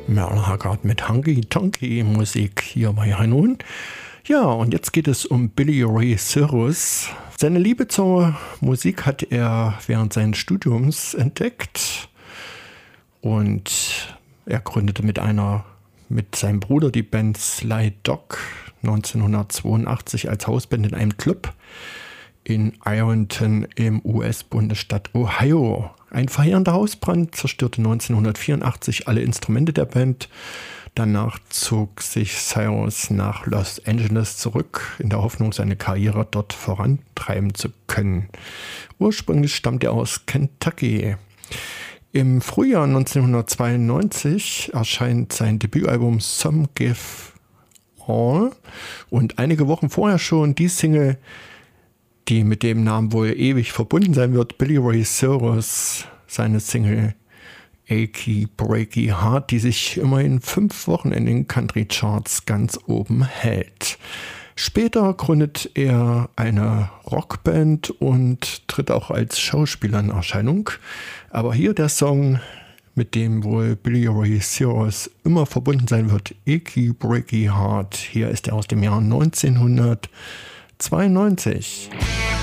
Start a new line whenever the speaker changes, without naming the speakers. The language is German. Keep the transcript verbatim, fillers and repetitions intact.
Merle Haggard mit Honky Tonky Musik hier bei Hanun. Ja, und jetzt geht es um Billy Ray Cyrus. Seine Liebe zur Musik hat er während seines Studiums entdeckt und er gründete mit einer mit seinem Bruder die Band Sly Dog neunzehnhundertzweiundachtzig als Hausband in einem Club in Ironton im U S-Bundesstaat Ohio. Ein verheerender Hausbrand zerstörte neunzehnhundertvierundachtzig alle Instrumente der Band. Danach zog sich Cyrus nach Los Angeles zurück, in der Hoffnung, seine Karriere dort vorantreiben zu können. Ursprünglich stammt er aus Kentucky. Im Frühjahr neunzehnhundertzweiundneunzig erscheint sein Debütalbum Some Give All und einige Wochen vorher schon die Single, die mit dem Namen wohl ewig verbunden sein wird, Billy Ray Cyrus, seine Single Achy Breaky Heart, die sich immerhin fünf Wochen in den Country Charts ganz oben hält. Später gründet er eine Rockband und tritt auch als Schauspieler in Erscheinung. Aber hier der Song, mit dem wohl Billy Ray Cyrus immer verbunden sein wird, Achy Breaky Heart. Hier ist er aus dem Jahr neunzehnhundertzweiundneunzig.